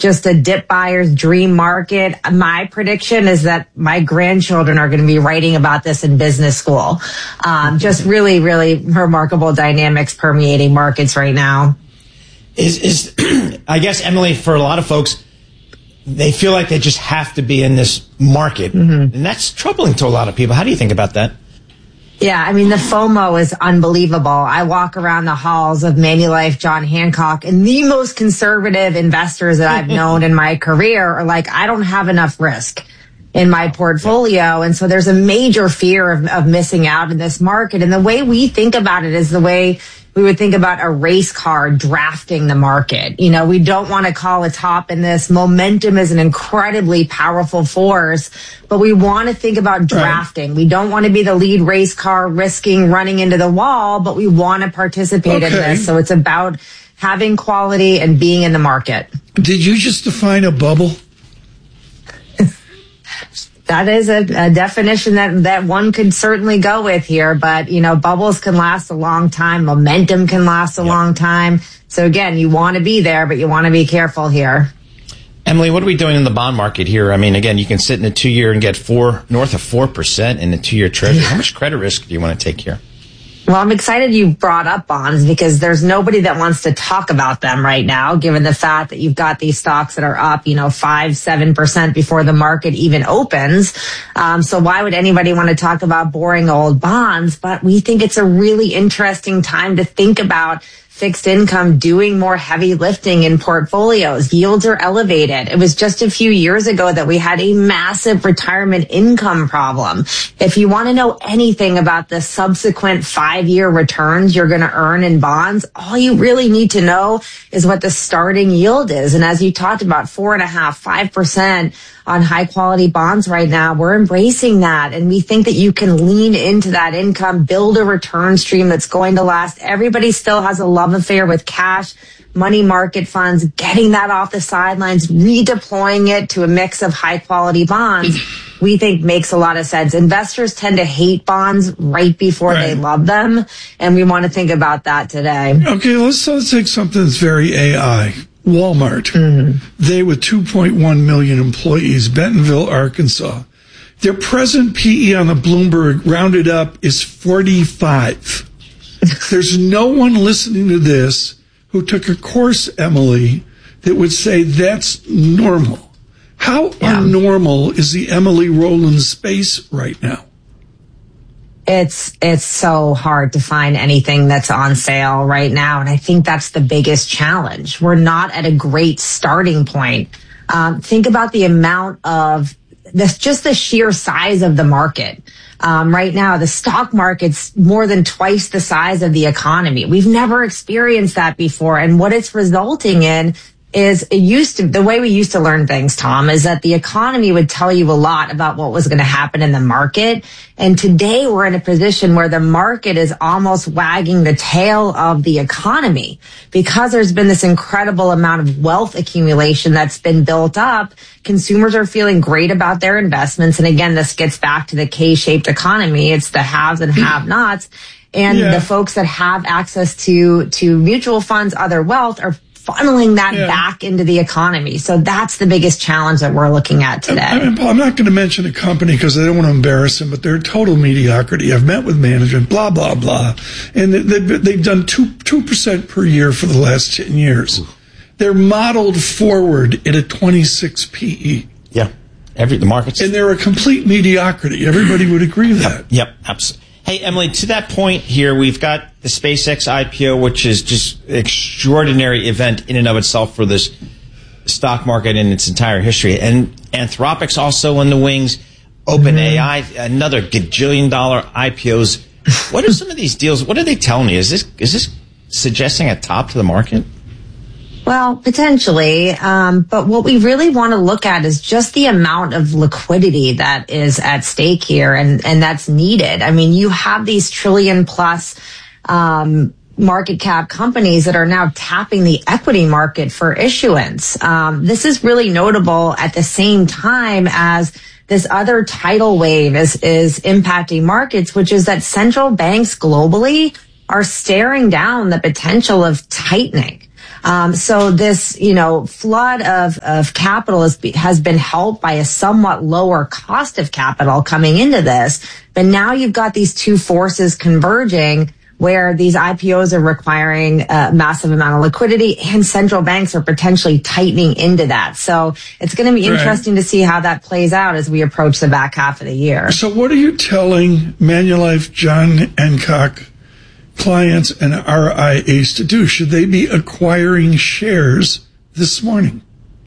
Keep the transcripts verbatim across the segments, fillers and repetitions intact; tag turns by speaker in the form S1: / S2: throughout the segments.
S1: just a dip buyer's dream market. My prediction is that my grandchildren are going to be writing about this in business school. Um, just really, really remarkable dynamics permeating markets right now.
S2: Is, is I guess, Emily, for a lot of folks, they feel like they just have to be in this market. Mm-hmm. And that's troubling to a lot of people. How do you think about that?
S1: Yeah, I mean, the FOMO is unbelievable. I walk around the halls of Manulife, John Hancock, and the most conservative investors that I've known in my career are like, I don't have enough risk in my portfolio. And so there's a major fear of, of missing out in this market. And the way we think about it is the way we would think about a race car drafting the market. You know, we don't want to call a top in this. Momentum is an incredibly powerful force, but we want to think about drafting. Right. We don't want to be the lead race car risking running into the wall, but we want to participate okay. in this. So it's about having quality and being in the market.
S3: Did you just define a bubble?
S1: That is a, a definition that, that one could certainly go with here. But, you know, bubbles can last a long time. Momentum can last a yep. long time. So, again, you want to be there, but you want to be careful here.
S2: Emily, what are we doing in the bond market here? I mean, again, you can sit in a two-year and get four north of four percent in the two-year treasury. How much credit risk do you want to take here?
S1: Well, I'm excited you brought up bonds because there's nobody that wants to talk about them right now, given the fact that you've got these stocks that are up, you know, five, seven percent before the market even opens. Um, so why would anybody want to talk about boring old bonds? But we think it's a really interesting time to think about fixed income doing more heavy lifting in portfolios. Yields are elevated. It was just a few years ago that we had a massive retirement income problem. If you want to know anything about the subsequent five-year returns you're going to earn in bonds, all you really need to know is what the starting yield is. And as you talked about, four and a half, five percent on high quality bonds right now, we're embracing that. And we think that you can lean into that income, build a return stream that's going to last. Everybody still has a love affair with cash, money market funds, getting that off the sidelines, redeploying it to a mix of high quality bonds, we think makes a lot of sense. Investors tend to hate bonds right before right. they love them. And we want to think about that today.
S3: Okay, let's, let's take something that's very A I. Walmart. Mm-hmm. They with two point one million employees, Bentonville, Arkansas. Their present P E on the Bloomberg rounded up is forty-five. There's no one listening to this who took a course, Emily, that would say that's normal. How yeah. unnormal is the Emily Rowland space right now?
S1: It's it's so hard to find anything that's on sale right now. And I think that's the biggest challenge. We're not at a great starting point. Um, think about the amount of this, just the sheer size of the market. Um, right now, the stock market's more than twice the size of the economy. We've never experienced that before. And what it's resulting in is it used to, the way we used to learn things, Tom, is that the economy would tell you a lot about what was going to happen in the market. And today we're in a position where the market is almost wagging the tail of the economy because there's been this incredible amount of wealth accumulation that's been built up. Consumers are feeling great about their investments. And again, this gets back to the K-shaped economy. It's the haves and have-nots. And yeah. the folks that have access to, to mutual funds, other wealth are funneling that yeah. back into the economy. So that's the biggest challenge that we're looking at today.
S3: I mean, Paul, I'm not going to mention a company because I don't want to embarrass them, but they're total mediocrity. I've met with management, blah, blah, blah. And they've, they've done two, 2% per year for the last ten years. Ooh. They're modeled forward at a twenty-six P E.
S2: Yeah. Every, the market's...
S3: And they're a complete mediocrity. Everybody would agree with
S2: yep,
S3: that.
S2: Yep, absolutely. Hey, Emily, to that point here, we've got the SpaceX I P O, which is just an extraordinary event in and of itself for this stock market in its entire history. And Anthropic's also in the wings. OpenAI, mm-hmm. another gajillion dollar I P Os. What are some of these deals? What are they telling you? Is this is this suggesting a top to the market?
S1: Well, potentially. Um, but what we really want to look at is just the amount of liquidity that is at stake here and, and that's needed. I mean, you have these trillion plus um, market cap companies that are now tapping the equity market for issuance. Um, this is really notable at the same time as this other tidal wave is, is impacting markets, which is that central banks globally are staring down the potential of tightening. Um, so this, you know, flood of, of capital is, has been helped by a somewhat lower cost of capital coming into this. But now you've got these two forces converging where these I P Os are requiring a massive amount of liquidity and central banks are potentially tightening into that. So it's going to be interesting right. to see how that plays out as we approach the back half of the year.
S3: So what are you telling Manulife, John Hancock clients and R I As to do? Should they be acquiring shares this morning?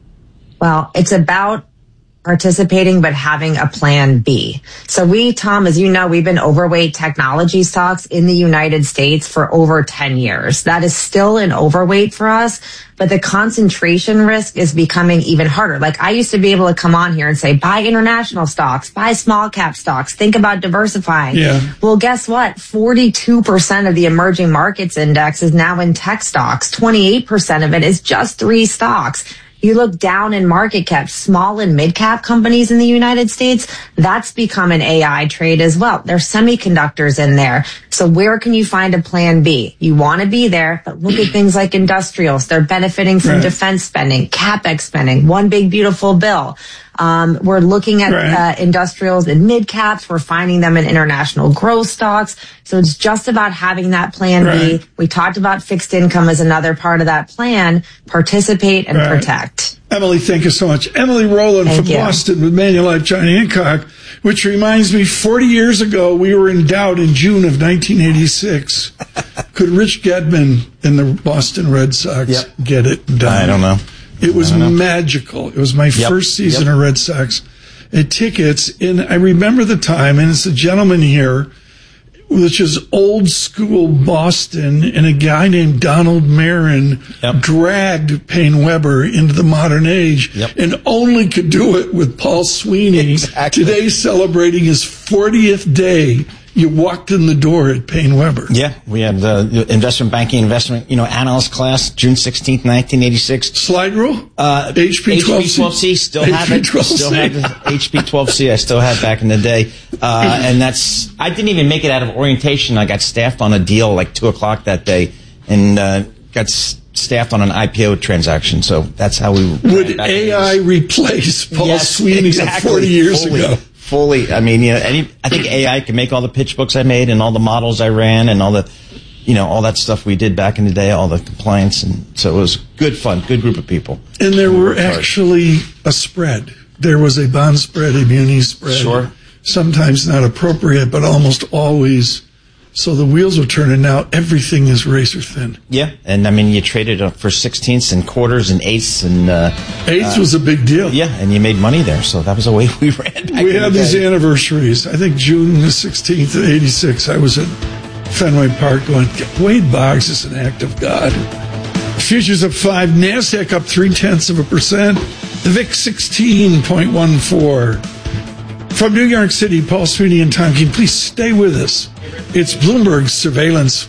S1: Well, it's about participating, but having a plan B. So we, Tom, as you know, we've been overweight technology stocks in the United States for over ten years. That is still an overweight for us, but the concentration risk is becoming even harder. Like I used to be able to come on here and say, buy international stocks, buy small cap stocks, think about diversifying.
S3: Yeah.
S1: Well, guess what? forty-two percent of the emerging markets index is now in tech stocks. twenty-eight percent of it is just three stocks. You look down in market cap, small and mid cap companies in the United States, that's become an A I trade as well. There's semiconductors in there. So where can you find a plan B? You want to be there, but look at things like industrials. They're benefiting from right. defense spending, CapEx spending, one big beautiful bill. Um, we're looking at right. uh, industrials in mid caps. We're finding them in international growth stocks. So it's just about having that plan right. B. We talked about fixed income as another part of that plan. Participate and right. protect.
S3: Emily, thank you so much. Emily Rowland thank from you. Boston with Manulife, John Hancock, which reminds me, forty years ago, we were in doubt in June of nineteen eighty-six. Could Rich Gedman and the Boston Red Sox yep. get it done?
S2: I don't know.
S3: It was magical. It was my yep. first season yep. of Red Sox at tickets. And I remember the time, and it's a gentleman here, which is old school Boston, and a guy named Donald Marin yep. dragged Payne Weber into the modern age yep. and only could do it with Paul Sweeney.
S2: Exactly.
S3: Today celebrating his fortieth day. You walked in the door at Payne Weber.
S2: Yeah, we had the investment banking, investment, you know, analyst class, June sixteenth, nineteen eighty-six.
S3: Slide rule?
S2: Uh,
S3: H P twelve C.
S2: H P twelve C, still have it. Still have the H P twelve C, I still had back in the day. Uh, and that's, I didn't even make it out of orientation. I got staffed on a deal like two o'clock that day and, uh, got s- staffed on an I P O transaction. So that's how we.
S3: Would A I replace Paul
S2: yes,
S3: Sweeney
S2: exactly.
S3: forty years
S2: Fully.
S3: ago?
S2: Fully, I mean, you know, any, I think A I can make all the pitch books I made and all the models I ran and all the, you know, all that stuff we did back in the day, all the compliance, and so it was good fun, good group of people.
S3: And there were actually a spread. There was a bond spread, a muni spread.
S2: Sure.
S3: Sometimes not appropriate, but almost always. So the wheels were turning. Now everything is razor thin.
S2: Yeah, and I mean, you traded for sixteenths and quarters and eighths, and uh,
S3: eighths
S2: uh,
S3: was a big deal.
S2: Yeah, and you made money there, so that was the way we ran. Back
S3: we
S2: in
S3: had
S2: the
S3: these
S2: day.
S3: anniversaries. I think June the sixteenth of eighty-six. I was at Fenway Park going, Wade Boggs is an act of God. Futures up five, NASDAQ up three tenths of a percent. The V I X sixteen point one four. From New York City, Paul Sweeney and Tom Keene, please stay with us. It's Bloomberg Surveillance.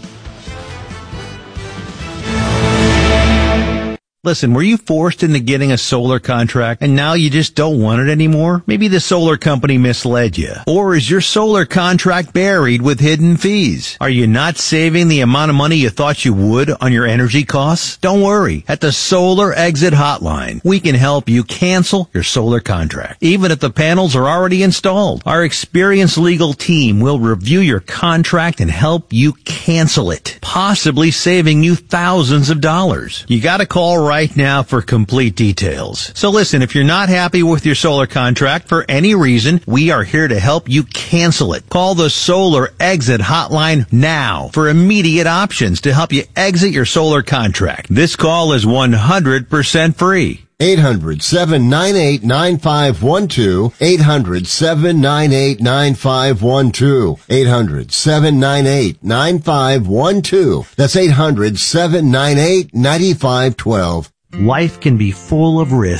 S4: Listen, were you forced into getting a solar contract and now you just don't want it anymore? Maybe the solar company misled you. Or is your solar contract buried with hidden fees? Are you not saving the amount of money you thought you would on your energy costs? Don't worry. At the Solar Exit Hotline, we can help you cancel your solar contract, even if the panels are already installed. Our experienced legal team will review your contract and help you cancel it, possibly saving you thousands of dollars. You gotta call right right now for complete details. So listen, if you're not happy with your solar contract for any reason, we are here to help you cancel it. Call the Solar Exit Hotline now for immediate options to help you exit your solar contract. This call is one hundred percent free.
S5: eight hundred, seven nine eight, nine five one two. eight hundred, seven nine eight, nine five one two. eight hundred, seven nine eight, nine five one two. That's eight hundred, seven nine eight, nine five one two.
S4: Life can be full of risks.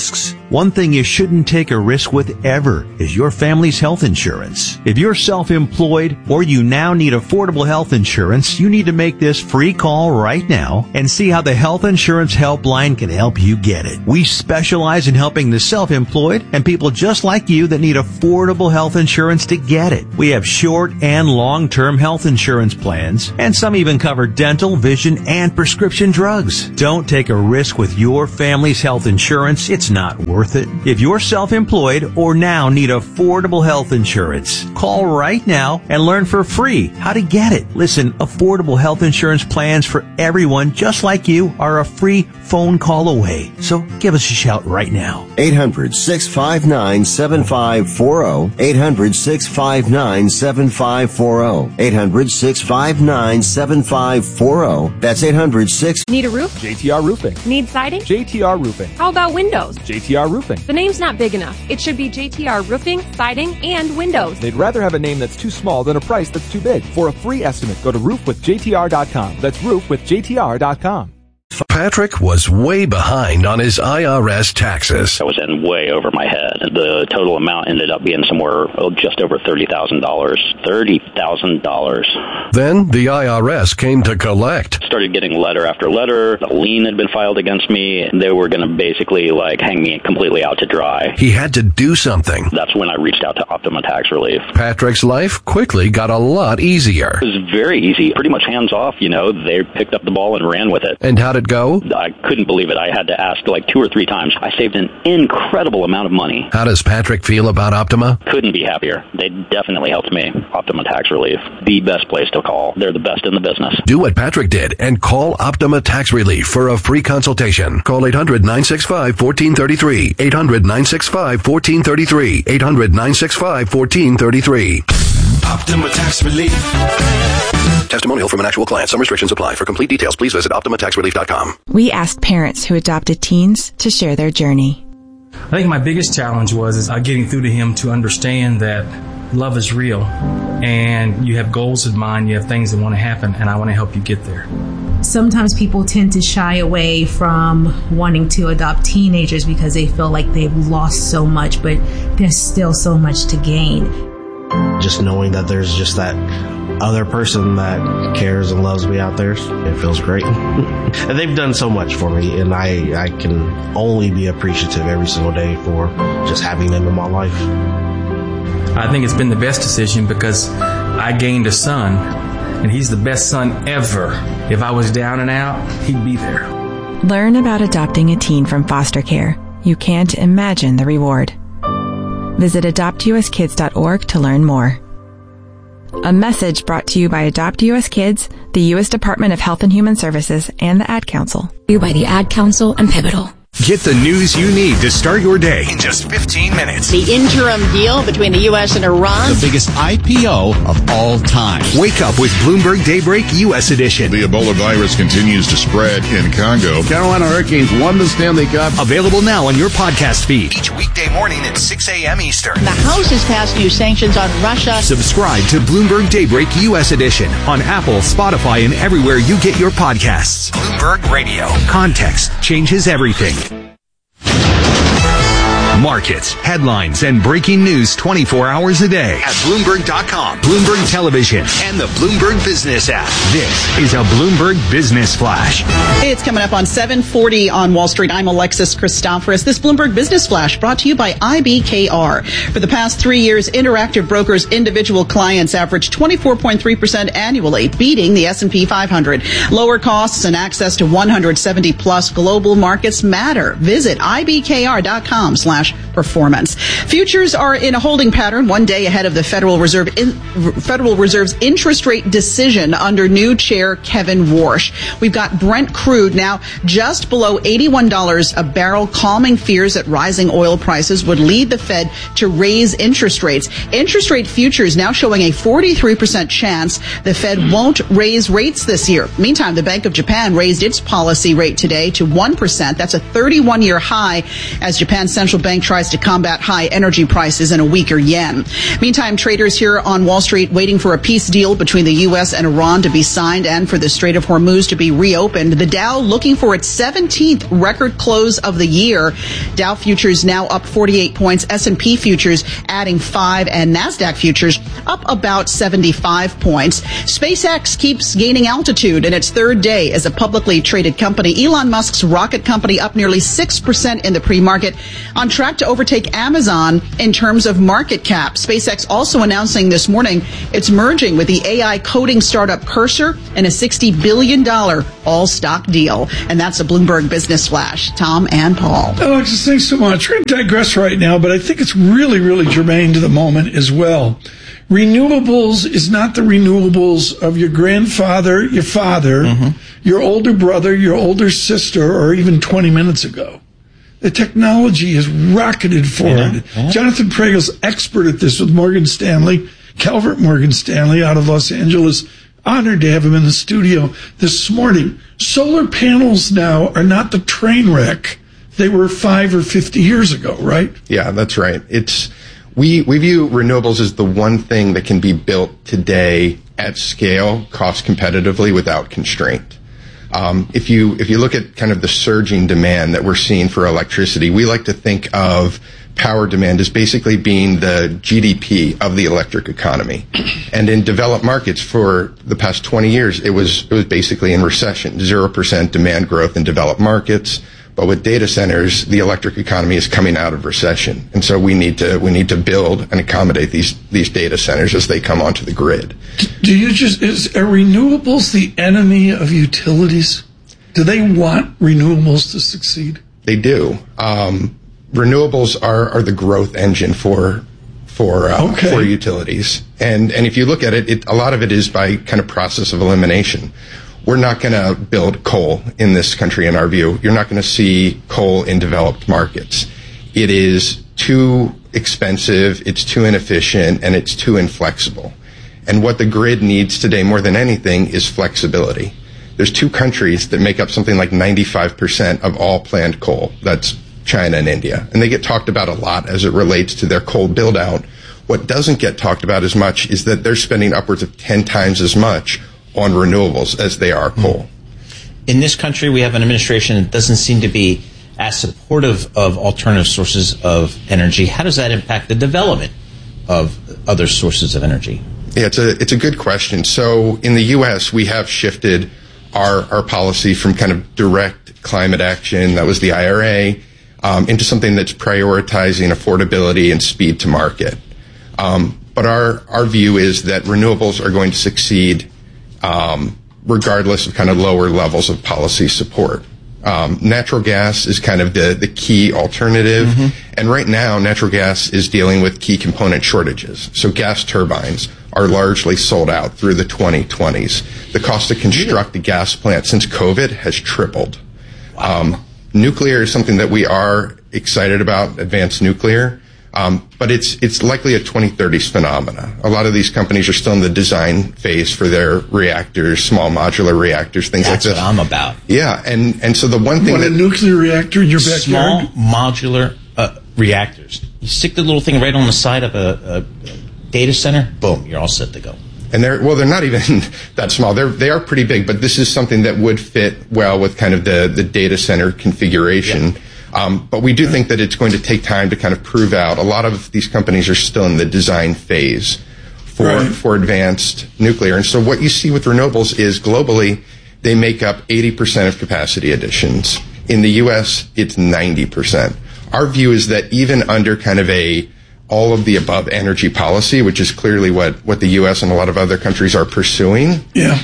S4: One thing you shouldn't take a risk with ever is your family's health insurance. If you're self-employed or you now need affordable health insurance, you need to make this free call right now and see how the Health Insurance Helpline can help you get it. We specialize in helping the self-employed and people just like you that need affordable health insurance to get it. We have short and long-term health insurance plans, and some even cover dental, vision, and prescription drugs. Don't take a risk with your family's health insurance. It's not worth it. If you're self-employed or now need affordable health insurance, call right now and learn for free how to get it. Listen, affordable health insurance plans for everyone just like you are a free phone call away. So give us a shout right now.
S5: eight hundred, six five nine, seven five four zero. eight hundred, six five nine, seven five four zero. eight hundred, six five nine, seven five four zero. That's eight hundred, six.
S6: Need a roof?
S7: J T R Roofing.
S6: Need siding?
S7: J T R Roofing.
S6: How about windows?
S7: J T R Roofing.
S6: The name's not big enough. It should be J T R Roofing, Siding, and Windows.
S7: They'd rather have a name that's too small than a price that's too big. For a free estimate, go to roof with J T R dot com. That's roof with J T R dot com.
S8: Patrick was way behind on his I R S taxes.
S9: I was in way over my head. The total amount ended up being somewhere oh, just over thirty thousand dollars. thirty thousand dollars.
S8: Then the I R S came to collect.
S9: Started getting letter after letter. A lien had been filed against me, and they were going to basically like hang me completely out to dry.
S8: He had to do something.
S9: That's when I reached out to Optima Tax Relief.
S8: Patrick's life quickly got a lot easier.
S9: It was very easy, pretty much hands off, you know. They picked up the ball and ran with it.
S8: And how'd it go?
S9: I couldn't believe it. I had to ask like two or three times. I saved an incredible amount of money.
S8: How does Patrick feel about Optima?
S9: Couldn't be happier. They definitely helped me. Optima Tax Relief, the best place to call. They're the best in the business.
S8: Do what Patrick did and call Optima Tax Relief for a free consultation. Call eight hundred, nine six five, one four three three. eight hundred, nine six five, one four three three. eight hundred, nine six five, one four three three.
S10: Optima Tax Relief.
S8: Testimonial from an actual client. Some restrictions apply. For complete details, please visit optima tax relief dot com.
S11: We asked parents who adopted teens to share their journey.
S12: I think my biggest challenge was is getting through to him to understand that love is real and you have goals in mind, you have things that want to happen, and I want to help you get there.
S13: Sometimes people tend to shy away from wanting to adopt teenagers because they feel like they've lost so much, but there's still so much to gain.
S14: Just knowing that there's just that other person that cares and loves me out there, it feels great. And they've done so much for me, and I, I can only be appreciative every single day for just having them in my life.
S12: I think it's been the best decision because I gained a son, and he's the best son ever. If I was down and out, he'd be there.
S11: Learn about adopting a teen from foster care. You can't imagine the reward. Visit adopt u s kids dot org to learn more. A message brought to you by Adopt U S Kids, the U S Department of Health and Human Services, and the Ad Council.
S15: You by the Ad Council and Pivotal.
S16: Get the news you need to start your day in just fifteen minutes.
S17: The interim deal between the U S and Iran.
S16: The biggest I P O of all time. Wake up with Bloomberg Daybreak U S Edition.
S18: The Ebola virus continues to spread in Congo.
S19: Carolina Hurricanes won the Stanley Cup.
S16: Available now on your podcast feed. Each weekday morning at six a.m. Eastern.
S17: The House has passed new sanctions on Russia.
S16: Subscribe to Bloomberg Daybreak U S Edition on Apple, Spotify, and everywhere you get your podcasts. Bloomberg Radio. Context changes everything. Markets, headlines, and breaking news twenty-four hours a day at Bloomberg dot com, Bloomberg Television, and the Bloomberg Business app. This is a Bloomberg Business Flash.
S20: Hey, it's coming up on seven forty on Wall Street. I'm Alexis Christoforous. This Bloomberg Business Flash brought to you by I B K R. For the past three years, Interactive Brokers' individual clients averaged twenty-four point three percent annually, beating the S and P five hundred. Lower costs and access to one hundred seventy plus global markets matter. Visit I B K R dot com slash performance. Futures are in a holding pattern one day ahead of the Federal Reserve in, Federal Reserve's interest rate decision under new chair Kevin Warsh. We've got Brent crude now just below eighty-one dollars a barrel, calming fears that rising oil prices would lead the Fed to raise interest rates. Interest rate futures now showing a forty-three percent chance the Fed won't raise rates this year. Meantime, the Bank of Japan raised its policy rate today to one percent. That's a thirty-one year high as Japan's central bank tries tries to combat high energy prices and a weaker yen. Meantime, traders here on Wall Street waiting for a peace deal between the U S and Iran to be signed and for the Strait of Hormuz to be reopened. The Dow looking for its seventeenth record close of the year. Dow futures now up forty-eight points, S and P futures adding five, and NASDAQ futures up about seventy-five points. SpaceX keeps gaining altitude in its third day as a publicly traded company. Elon Musk's rocket company up nearly six percent in the pre-market, on track to overtake Amazon in terms of market cap. SpaceX also announcing this morning it's merging with the A I coding startup Cursor in a sixty billion dollars all-stock deal. And that's a Bloomberg Business Flash. Tom and Paul.
S3: Alexis, thanks so much. We're going to digress right now, but I think it's really, really germane to the moment as well. Renewables is not the renewables of your grandfather, your father, mm-hmm. your older brother, your older sister, or even twenty minutes ago. The technology has rocketed forward. Yeah, yeah. Jonathan Pragel's expert at this with Morgan Stanley, Calvert Morgan Stanley out of Los Angeles. Honored to have him in the studio this morning. Solar panels now are not the train wreck they were five or fifty years ago, right?
S21: Yeah, that's right. It's We we view renewables as the one thing that can be built today at scale, cost competitively, without constraint. Um, if you if you look at kind of the surging demand that we're seeing for electricity, we like to think of power demand as basically being the G D P of the electric economy. And in developed markets for the past twenty years, it was it was basically in recession, zero percent demand growth in developed markets. But with data centers, the electric economy is coming out of recession, and so we need to we need to build and accommodate these these data centers as they come onto the grid.
S3: Do you just is are renewables the enemy of utilities? Do they want renewables to succeed?
S21: They do. Um, renewables are are the growth engine for for uh, okay. for utilities, and and if you look at it, it, a lot of it is by kind of process of elimination. We're not going to build coal in this country, in our view. You're not going to see coal in developed markets. It is too expensive, it's too inefficient, and it's too inflexible. And what the grid needs today more than anything is flexibility. There's two countries that make up something like ninety-five percent of all planned coal. That's China and India. And they get talked about a lot as it relates to their coal build-out. What doesn't get talked about as much is that they're spending upwards of ten times as much on renewables as they are coal.
S2: In this country, we have an administration that doesn't seem to be as supportive of alternative sources of energy. How does that impact the development of other sources of energy?
S21: Yeah, it's a it's a good question. So in the U S, we have shifted our our policy from kind of direct climate action, that was the I R A, um, into something that's prioritizing affordability and speed to market. Um, but our our view is that renewables are going to succeed Um, regardless of kind of lower levels of policy support. Um, natural gas is kind of the, the key alternative. Mm-hmm. And right now, natural gas is dealing with key component shortages. So gas turbines are largely sold out through the twenty twenties. The cost to construct a gas plant since COVID has tripled. Wow. Um, nuclear is something that we are excited about, advanced nuclear. Um, but it's it's likely a twenty thirties phenomena. A lot of these companies are still in the design phase for their reactors, small modular reactors, things
S2: That's
S21: like this.
S2: That's what I'm about.
S21: Yeah, and, and so the one thing
S3: what,
S21: that...
S3: a nuclear reactor in your backyard?
S2: Small modular uh, reactors. You stick the little thing right on the side of a, a data center, boom, you're all set to go.
S21: And they're, well, they're not even that small. They're, they are pretty big, but this is something that would fit well with kind of the, the data center configuration. Yeah. Um, but we do think that it's going to take time to kind of prove out. A lot of these companies are still in the design phase for right. for advanced nuclear. And so what you see with renewables is globally, they make up eighty percent of capacity additions. In the U S, it's ninety percent. Our view is that even under kind of a all of the above energy policy, which is clearly what, what the U S and a lot of other countries are pursuing,
S3: yeah.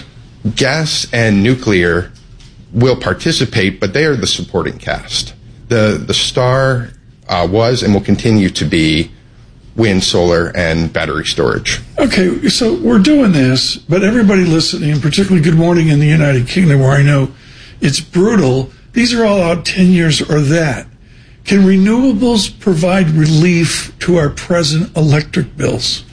S21: gas and nuclear will participate, but they are the supporting cast. The the star uh, was and will continue to be wind, solar, and battery storage.
S3: Okay, so we're doing this, but everybody listening, particularly Good Morning in the United Kingdom, where I know it's brutal, these are all out ten years or that. Can renewables provide relief to our present electric bills?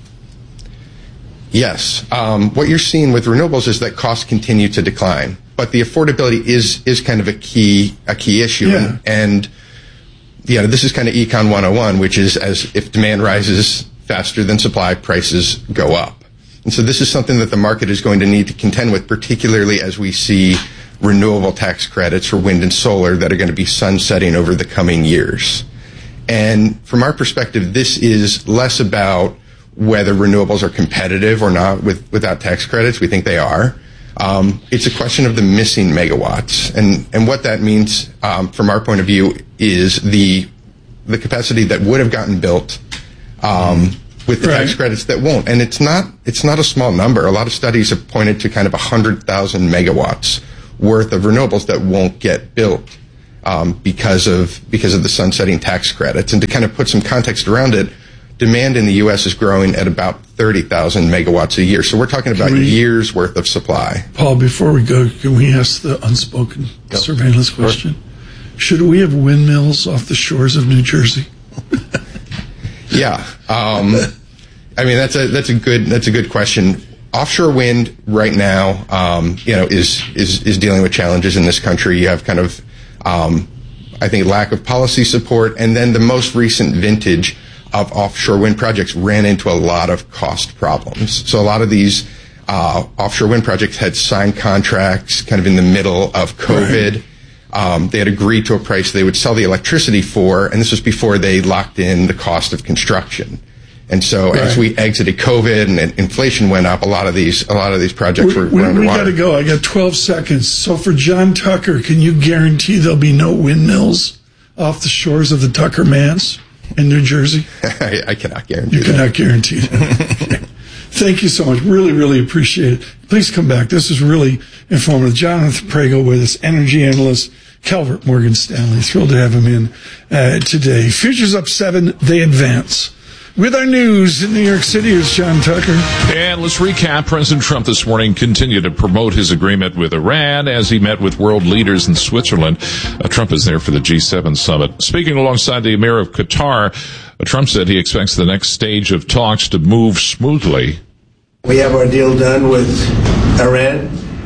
S21: Yes. Um, what you're seeing with renewables is that costs continue to decline. But the affordability is is kind of a key a key issue,
S3: yeah.
S21: and, and you know, this is kind of Econ one oh one, which is as if demand rises faster than supply, prices go up. And so this is something that the market is going to need to contend with, particularly as we see renewable tax credits for wind and solar that are going to be sunsetting over the coming years. And from our perspective, this is less about whether renewables are competitive or not with, without tax credits. We think they are. Um, it's a question of the missing megawatts. And, and what that means, um, from our point of view, is the, the capacity that would have gotten built, um, with the right. tax credits that won't. And it's not, it's not a small number. A lot of studies have pointed to kind of one hundred thousand megawatts worth of renewables that won't get built, um, because of, because of the sunsetting tax credits. And to kind of put some context around it, demand in the U S is growing at about thirty thousand megawatts a year. So we're talking about we, years worth of supply.
S3: Paul, before we go, can we ask the unspoken yep. surveillance question? Sure. Should we have windmills off the shores of New Jersey?
S21: yeah. Um, I mean, that's a, that's a good, that's a good question. Offshore wind right now, um, you know, is, is, is dealing with challenges in this country. You have kind of, um, I think, lack of policy support. And then the most recent vintage of offshore wind projects ran into a lot of cost problems. So a lot of these uh, offshore wind projects had signed contracts kind of in the middle of COVID. Right. Um, they had agreed to a price they would sell the electricity for, and this was before they locked in the cost of construction. And so right. as we exited COVID and, and inflation went up, a lot of these a lot of these projects we, were, were underwater.
S3: We got to go. I got twelve seconds. So for John Tucker, can you guarantee there'll be no windmills off the shores of the Tucker Manse in New Jersey?
S21: I, I cannot guarantee
S3: you
S21: that.
S3: cannot guarantee that. Okay. Thank you so much. Really, really appreciate it. Please come back. This is really informative. Jonathan Prego with us, energy analyst, Calvert Morgan Stanley. Thrilled to have him in uh, today. Futures up seven, they advance. With our news in New York City is John Tucker.
S1: And let's recap. President Trump this morning continued to promote his agreement with Iran as he met with world leaders in Switzerland. Uh, Trump is there for the G seven summit. Speaking alongside the Emir of Qatar, uh, Trump said he expects the next stage of talks to move smoothly.
S22: We have our deal done with Iran,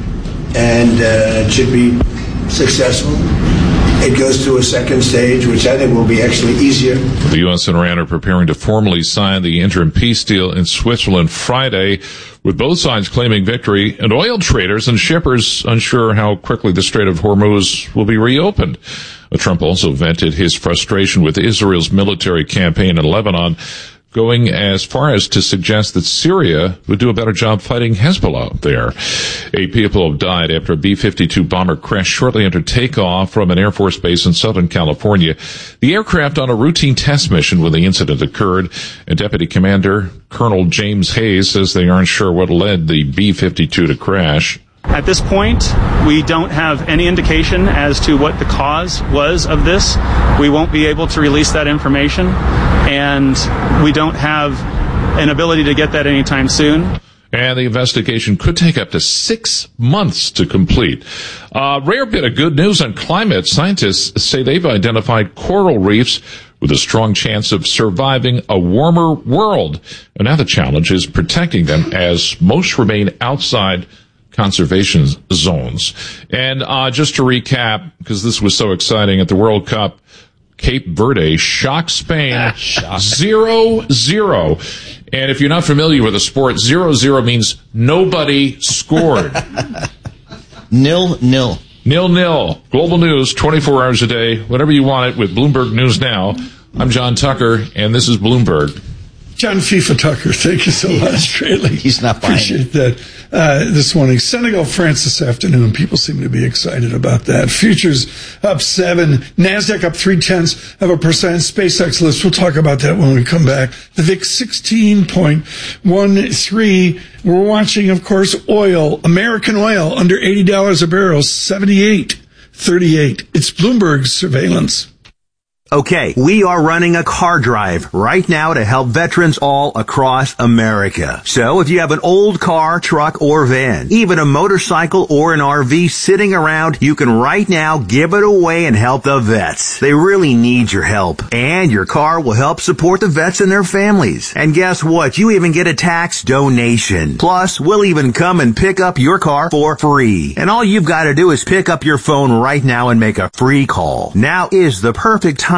S22: and uh, it should be successful. It goes to a second stage, which I think will be actually easier.
S1: The U S and Iran are preparing to formally sign the interim peace deal in Switzerland Friday, with both sides claiming victory, and oil traders and shippers unsure how quickly the Strait of Hormuz will be reopened. Trump also vented his frustration with Israel's military campaign in Lebanon, going as far as to suggest that Syria would do a better job fighting Hezbollah there. Eight people have died after a B fifty-two bomber crashed shortly after takeoff from an Air Force base in Southern California. The aircraft on a routine test mission when the incident occurred, and Deputy Commander Colonel James Hayes says they aren't sure what led the B fifty-two to crash.
S23: At this point, we don't have any indication as to what the cause was of this. We won't be able to release that information, and we don't have an ability to get that anytime soon.
S1: And the investigation could take up to six months to complete. A uh, rare bit of good news on climate. Scientists say they've identified coral reefs with a strong chance of surviving a warmer world. And now the challenge is protecting them, as most remain outside conservation zones. And uh just to recap, because this was so exciting, at the World Cup, Cape Verde shocked Spain ah, shock. zero zero. And if you're not familiar with the sport, zero zero means nobody scored.
S2: Nil nil.
S1: Nil nil. Global news, twenty-four hours a day, whenever you want it, with Bloomberg News Now. I'm John Tucker, and this is Bloomberg.
S3: John FIFA Tucker, thank you so much. Really,
S2: he's not buying
S3: appreciate that. Uh, this morning, Senegal, France this afternoon. People seem to be excited about that. Futures up seven, Nasdaq up three tenths of a percent. SpaceX list. We'll talk about that when we come back. The V I X sixteen point one three. We're watching, of course, oil. American oil under eighty dollars a barrel, seventy-eight thirty-eight. It's Bloomberg surveillance.
S4: Okay, we are running a car drive right now to help veterans all across America. So if you have an old car, truck, or van, even a motorcycle or an R V sitting around, you can right now give it away and help the vets. They really need your help. And your car will help support the vets and their families. And guess what? You even get a tax donation. Plus, we'll even come and pick up your car for free. And all you've got to do is pick up your phone right now and make a free call. Now is the perfect time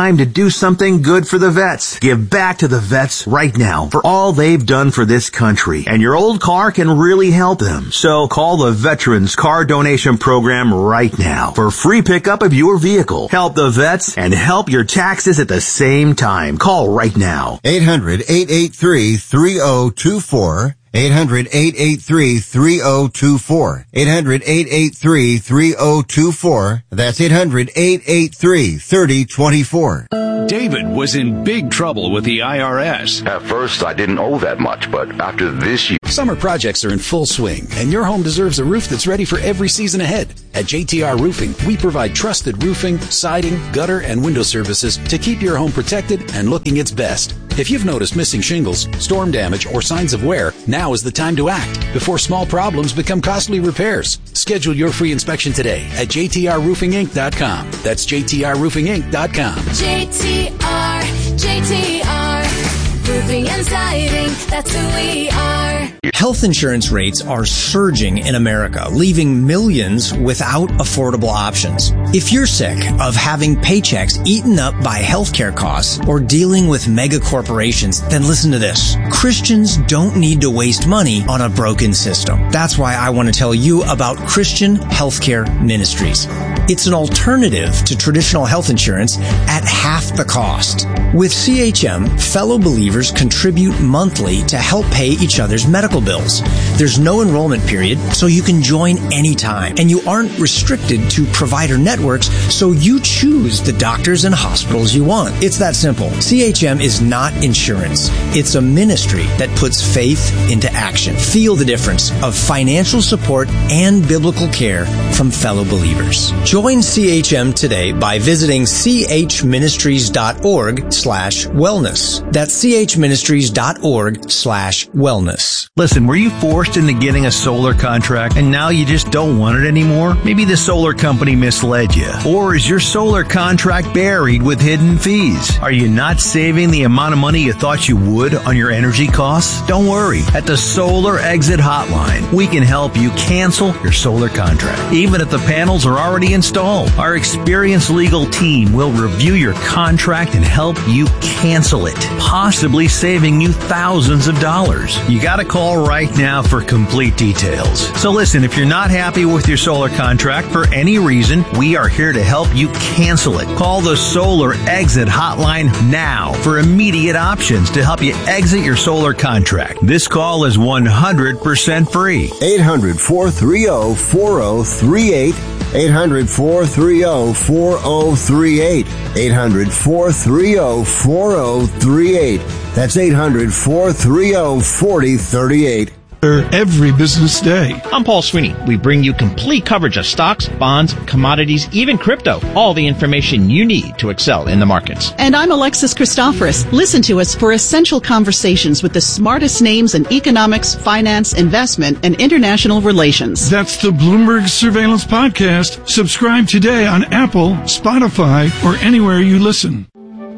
S4: time to do something good for the vets. Give back to the vets right now for all they've done for this country. And your old car can really help them. So call the Veterans Car Donation Program right now for free pickup of your vehicle. Help the vets and help your taxes at the same time. Call right now.
S5: eight hundred, eight eight three, three oh two four. eight hundred, eight eight three, three oh two four. eight hundred, eight eight three, three oh two four. That's eight hundred, eight eight three, three oh two four.
S16: David was in big trouble with the I R S.
S6: At first, I didn't owe that much, but after this year...
S7: Summer projects are in full swing, and your home deserves a roof that's ready for every season ahead. At J T R Roofing, we provide trusted roofing, siding, gutter, and window services to keep your home protected and looking its best. If you've noticed missing shingles, storm damage, or signs of wear, now is the time to act before small problems become costly repairs. Schedule your free inspection today at j t r roofing inc dot com. That's j t r roofing inc dot com.
S24: J T R, J T R, roofing and siding, that's who we are.
S2: Health insurance rates are surging in America, leaving millions without affordable options. If you're sick of having paychecks eaten up by healthcare costs or dealing with mega corporations, then listen to this. Christians don't need to waste money on a broken system. That's why I want to tell you about Christian Healthcare Ministries. It's an alternative to traditional health insurance at half the cost. With C H M, fellow believers contribute monthly to help pay each other's medical bills. There's no enrollment period, so you can join anytime. And you aren't restricted to provider networks, so you choose the doctors and hospitals you want. It's that simple. C H M is not insurance. It's a ministry that puts faith into action. Feel the difference of financial support and biblical care from fellow believers. Join C H M today by visiting c h ministries dot org slash wellness. That's c h ministries dot org slash wellness.
S4: Listen, were you forced into getting a solar contract and now you just don't want it anymore? Maybe the solar company misled you. Or is your solar contract buried with hidden fees? Are you not saving the amount of money you thought you would on your energy costs? Don't worry. At the Solar Exit Hotline, we can help you cancel your solar contract, even if the panels are already installed. Our experienced legal team will review your contract and help you cancel it, possibly saving you thousands of dollars. You gotta call right now for complete details. So listen, if you're not happy with your solar contract for any reason, we are here to help you cancel it. Call the Solar Exit Hotline now for immediate options to help you exit your solar contract. This call is one hundred percent free.
S5: eight hundred, four three zero, four zero three eight. eight hundred, four three zero, four zero three eight. eight hundred, four three zero, four zero three eight. That's eight hundred, four three zero, four zero three eight.
S25: Every business day.
S26: I'm Paul Sweeney. We bring you complete coverage of stocks, bonds, commodities, even crypto. All the information you need to excel in the markets.
S20: And I'm Alexis Christoforous. Listen to us for essential conversations with the smartest names in economics, finance, investment, and international relations.
S3: That's the Bloomberg Surveillance Podcast. Subscribe today on Apple, Spotify, or anywhere you listen.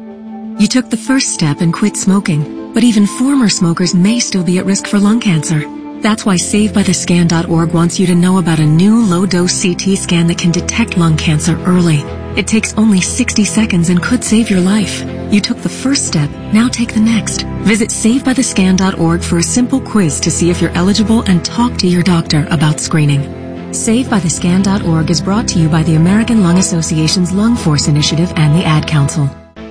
S15: You took the first step and quit smoking, but even former smokers may still be at risk for lung cancer. That's why Save By The Scan dot org wants you to know about a new low-dose C T scan that can detect lung cancer early. It takes only sixty seconds and could save your life. You took the first step, now take the next. Visit Save By The Scan dot org for a simple quiz to see if you're eligible and talk to your doctor about screening. Save By The Scan dot org is brought to you by the American Lung Association's Lung Force Initiative and the Ad Council.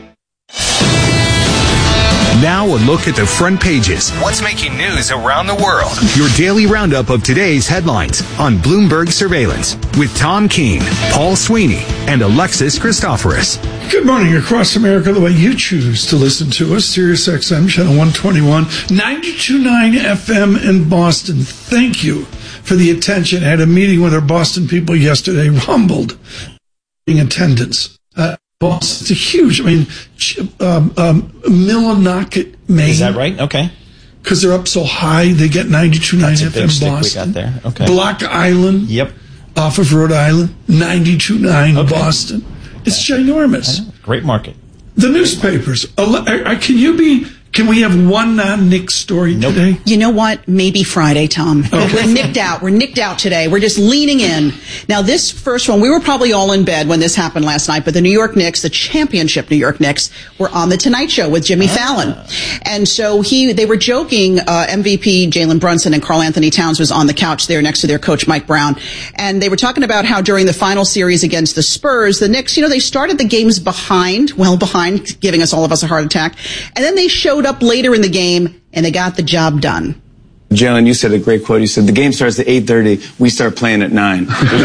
S16: Now a look at the front pages.
S27: What's making news around the world?
S16: Your daily roundup of today's headlines on Bloomberg Surveillance with Tom Keene, Paul Sweeney, and Alexis Christoforous.
S3: Good morning across America, the way you choose to listen to us. Sirius X M, Channel one twenty-one, ninety-two point nine F M in Boston. Thank you for the attention. I had a meeting with our Boston people yesterday, rumbled in attendance. Uh, Boston, it's a huge, I mean, um, um, Millinocket, Maine.
S2: Is that right? Okay.
S3: Because they're up so high, they get ninety-two point nine F M Boston.
S2: We got there. Okay.
S3: Block Island.
S2: Yep.
S3: Off of Rhode Island, ninety-two point nine okay. Boston. It's ginormous.
S2: Great market.
S3: The newspapers. Can you be Can we have one non-Knicks story nope. today?
S20: You know what? Maybe Friday, Tom. Okay. We're nicked out. We're nicked out today. We're just leaning in. Now, this first one, we were probably all in bed when this happened last night, but the New York Knicks, the championship New York Knicks, were on The Tonight Show with Jimmy ah. Fallon. And so he, they were joking, uh, M V P Jalen Brunson and Karl Anthony Towns was on the couch there next to their coach, Mike Brown. And they were talking about how during the final series against the Spurs, the Knicks, you know, they started the games behind, well behind, giving us all of us a heart attack. And then they showed up later in the game, and they got the job done.
S8: Jalen, you said a great quote. You said, the game starts at eight thirty. We start playing at nine.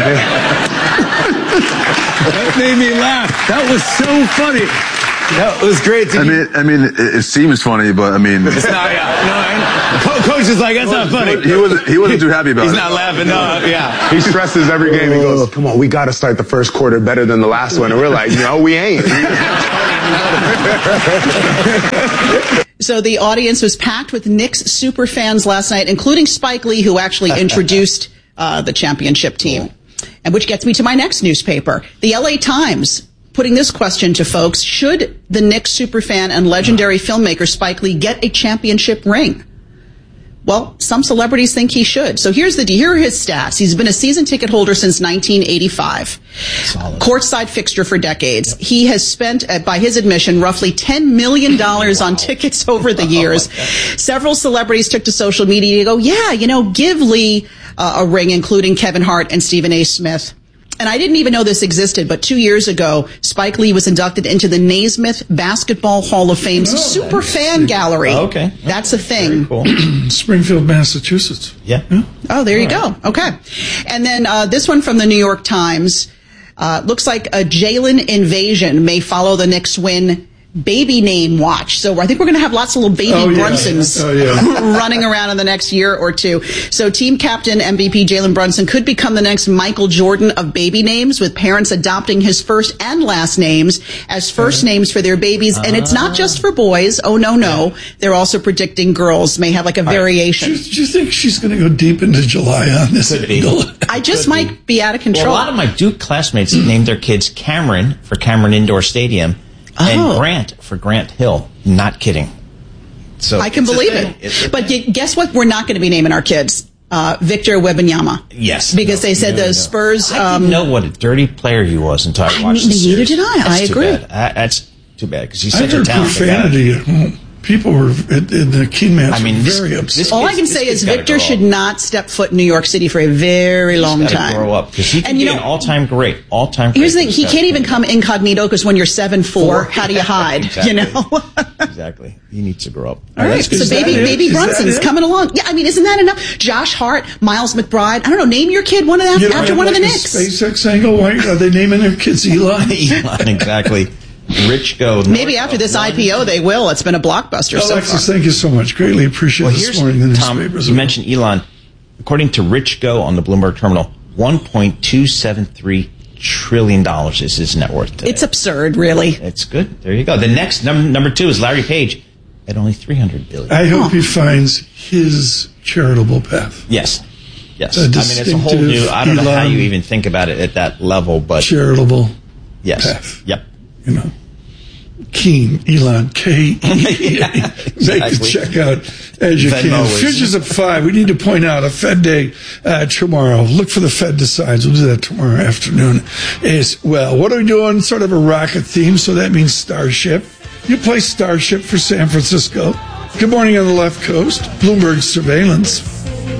S9: That made me laugh. That was so funny.
S8: That was great.
S10: I mean, I mean, it, it seems funny, but I mean,
S8: it's not. Yeah, no, I, coach is like, that's not funny.
S10: He wasn't. He wasn't too happy about
S8: He's
S10: it.
S8: He's not laughing. No, yeah.
S11: He stresses every game. He goes, "Come on, we got to start the first quarter better than the last one." And we're like, "No, we ain't."
S20: So the audience was packed with Knicks super fans last night, including Spike Lee, who actually introduced uh, the championship team. And which gets me to my next newspaper, the L A Times, putting this question to folks: should the Knicks superfan and legendary filmmaker Spike Lee get a championship ring? Well, some celebrities think he should. So here's the here are his stats. He's been a season ticket holder since nineteen eighty-five. Solid. Courtside fixture for decades. Yep. He has spent, uh, by his admission, roughly ten million dollars wow. on tickets over the years. Oh, several celebrities took to social media to go, yeah, you know, give Lee uh, a ring, including Kevin Hart and Stephen A. Smith. And I didn't even know this existed, but two years ago, Spike Lee was inducted into the Naismith Basketball Hall of Fame's oh, Super Fan Gallery.
S2: Oh, okay.
S20: That's a thing.
S2: Cool.
S3: Springfield, Massachusetts.
S2: Yeah.
S3: yeah.
S20: Oh, there All you right. go. Okay. And then uh, this one from the New York Times. Uh, looks like a Jalen invasion may follow the Knicks win baby name watch. So I think we're going to have lots of little baby oh, Brunsons
S3: yeah. Oh, yeah.
S20: running around in the next year or two. So team captain M V P Jalen Brunson could become the next Michael Jordan of baby names, with parents adopting his first and last names as first names for their babies. Uh, and it's not just for boys. Oh, no, no. Yeah. They're also predicting girls may have like a variation.
S3: Right. Do, do you think she's going to go deep into July on this?
S2: Could be.
S20: I just Could might be. be out of control.
S2: Well, a lot of my Duke classmates named their kids Cameron for Cameron Indoor Stadium.
S20: Oh.
S2: And Grant for Grant Hill. Not kidding. So
S20: I can believe it. But you, guess what? We're not going to be naming our kids uh, Victor Wembanyama.
S2: Yes,
S20: because no, they said
S2: no,
S20: the
S2: no.
S20: Spurs.
S2: I
S20: um,
S2: didn't know what a dirty player he was until I watched
S20: I,
S2: the series.
S20: Neither did I.
S2: That's
S20: I
S2: too
S20: agree.
S2: Bad. I, that's too bad because he's
S3: I
S2: such a
S3: heard
S2: talented
S3: profanity
S2: guy.
S3: at home. People were in the Keen match.
S2: I mean,
S3: were
S2: this,
S3: very upset.
S2: This
S20: All I can say is Victor should not step foot in New York City for a very
S2: He's
S20: long
S2: gotta
S20: time.
S2: Grow up because he can
S20: and,
S2: be
S20: you know,
S2: an all-time great. All-time.
S20: Here's
S2: great
S20: the thing: he can't even come incognito because when you're seven four, how do you hide?
S2: Exactly.
S20: You know.
S2: Exactly. He needs to grow up.
S20: All right. So baby, baby Brunson's coming along. Yeah, I mean, isn't that enough? Josh Hart, Miles McBride. I don't know. Name your kid one of them
S3: you
S20: after one
S3: like
S20: of the Knicks.
S3: SpaceX angle. Why are they naming their kids Elon?
S2: Elon, exactly. Rich go.
S20: Maybe after this I P O they will. It's been a blockbuster so
S3: Alexis,
S20: far.
S3: thank you so much. Greatly appreciate
S2: well,
S3: this morning. The
S2: Tom,
S3: newspapers.
S2: You mentioned Elon. According to Rich Go on the Bloomberg terminal, one point two seven three trillion dollars is his net worth today.
S20: It's absurd, really.
S2: It's good. There you go. The next number number two is Larry Page at only three hundred billion dollars.
S3: I hope oh. he finds his charitable path.
S2: Yes. Yes.
S3: A
S2: I mean, it's a whole new, I don't know how you even think about it at that level, but.
S3: Charitable
S2: yes.
S3: path.
S2: Yep.
S3: You know. Keen, Elon, K E E.
S2: yeah, exactly.
S3: Make the checkout as you
S2: Venmo
S3: can.
S2: is-
S3: Futures at five. We need to point out a Fed day uh, tomorrow. Look for the Fed Decides. We'll do that tomorrow afternoon as well. What are we doing? Sort of a rocket theme, so that means Starship. You play Starship for San Francisco. Good morning on the left coast. Bloomberg surveillance.